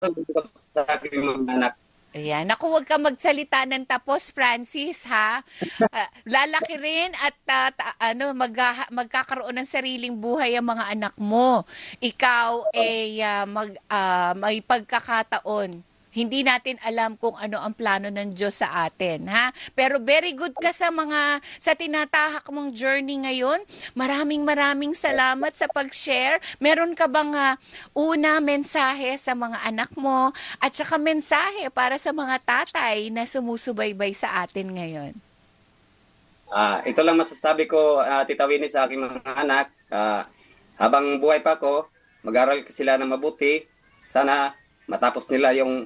ko sa aking mga anak. Ayan. Naku, huwag ka magsalita ng tapos, Francis, ha? Lalaki rin at magkakaroon ng sariling buhay ang mga anak mo. Ikaw ay may pagkakataon. Hindi natin alam kung ano ang plano ng Diyos sa atin, ha? Pero very good ka sa tinatahak mong journey ngayon. Maraming salamat sa pag-share. Meron ka bang mensahe sa mga anak mo at saka mensahe para sa mga tatay na sumusubaybay sa atin ngayon? Ito lang masasabi ko, Tita Winnie, sa aking mga anak. Habang buhay pa ako, mag-aral sila ng mabuti. Sana matapos nila yung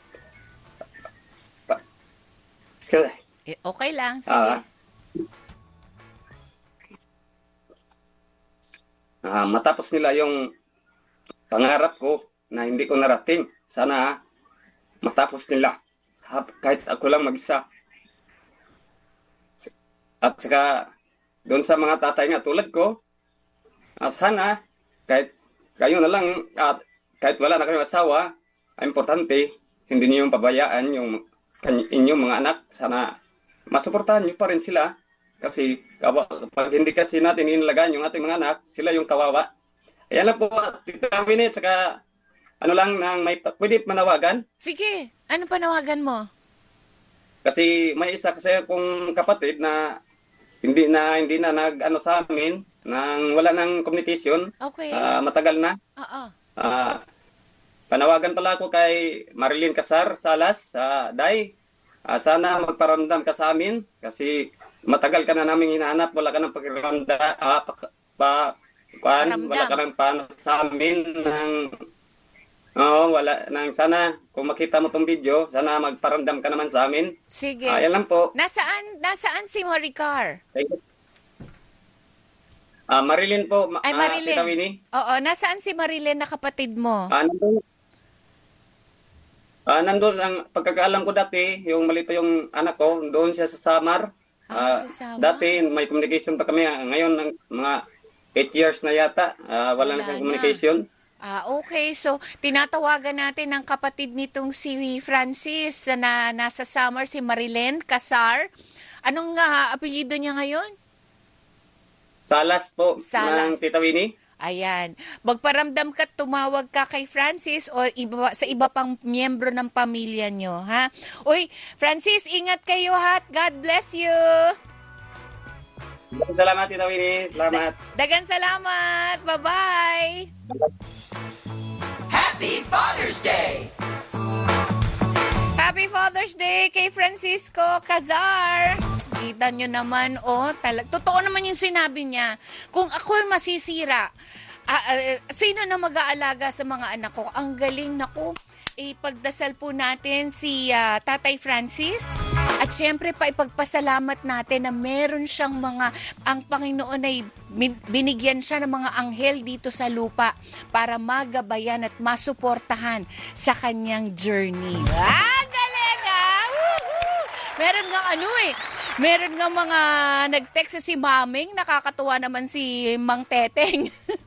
okay lang, sige. Matapos nila yung pangarap ko na hindi ko narating. Sana matapos nila. Kahit ako lang mag-isa. At saka, doon sa mga tatay nga tulad ko, sana kahit kayo na lang, kahit wala na kayong asawa, importante, hindi niyo pabayaan yung inyong mga anak. Sana masuportahan niyo pa rin sila. Kasi pag hindi kasi natin inalagaan yung ating mga anak, sila yung kawawa. Ayan lang po, Tita Winnie, saka pwede manawagan? Sige, ano panawagan mo? Kasi may isa kasi akong kapatid na hindi na nag-ano sa amin, nang wala ng communication. Okay. Matagal na. Oo. Panawagan pala ako kay Marilyn Casar Salas. Day, sana magparamdam ka sa amin kasi matagal ka na namin hinahanap, wala ka ng pakiramdam, wala ka ng paano sa amin wala nang sana kung makita mo tong video, sana magparamdam ka naman sa amin. Sige. Ayan lang po. Nasaan si Maricar? Marilyn po. Ay, Marilyn. Tita Winnie. Oo, nasaan si Marilyn na kapatid mo? Nandun ang pagkakaalam ko dati, yung malito yung anak ko, doon siya sa Samar. Sa Samar? Dati may communication pa kami. Ngayon, mga 8 years na yata, wala na siyang communication. Okay. So, tinatawagan natin ang kapatid nitong si Francis na nasa Samar, si Marilyn Casar. Anong apelyido niya ngayon? Salas po, Salas. ng Tita Winnie. Ayan. Magparamdam ka, tumawag ka kay Francis o sa iba pang miyembro ng pamilya nyo, ha? Uy, Francis, ingat kayo, ha? God bless you! Salamat, Tita Winnie. Salamat. Dagan salamat! Bye-bye! Happy Father's Day! Happy Father's Day kay Francisco Cazar! Kita nyo naman, totoo naman yung sinabi niya. Kung ako'y masisira, sino na mag-aalaga sa mga anak ko? Ang galing, naku. Ipagdasal po natin si Tatay Francis. At syempre pa ipagpasalamat natin na meron siyang ang Panginoon ay binigyan siya ng mga anghel dito sa lupa para magabayan at masuportahan sa kanyang journey. Galing ah! Woo-hoo! Meron nga mga nag-text si Maming, nakakatuwa naman si Mang Teteng.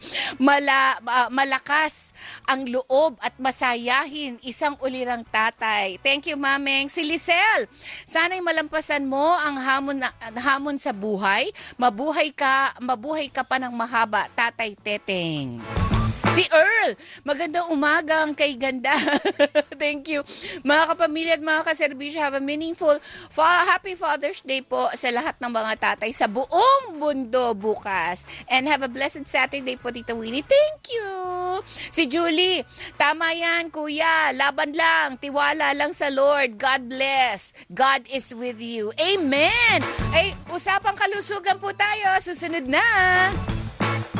Malakas ang loob at masayahin isang ulirang tatay. Thank you, Maming. Si Lisel, sana'y malampasan mo ang hamon sa buhay. Mabuhay ka pa ng mahaba, Tatay Teteng. Si Earl, magandang umaga ang kay ganda. Thank you. Mga kapamilya at mga kaserbisyo, have a meaningful Happy Father's Day po sa lahat ng mga tatay sa buong mundo bukas. And have a blessed Saturday po, Tita Winnie. Thank you. Si Julie, tama yan, kuya. Laban lang. Tiwala lang sa Lord. God bless. God is with you. Amen. Ay, usapang kalusugan po tayo. Susunod na.